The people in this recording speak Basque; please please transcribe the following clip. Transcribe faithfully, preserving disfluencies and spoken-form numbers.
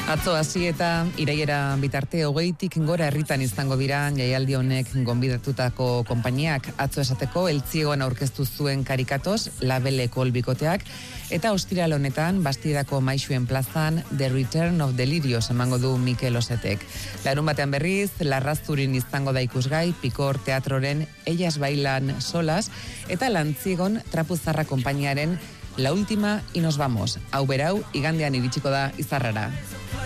Atzo hasi eta iraiera bitarte hogeitik gora herritan izango dira jaialdi honek gonbidatutako konpainiak. Atzo esateko Eltziegoan aurkeztu zuen Karikatos, Labeleko bikoteak, eta ostiral honetan Bastidako Maixuen plazan The Return of Delirios emango du Mikel Osetek. Larun batean berriz, Larrazurin izango da ikusgai Pikor Teatroren Ellas Bailan Solas eta Lantziegon Trapuzarra konpainiaren La Última y Nos Vamos. Hau berau, igandean iritsiko da Izarrara.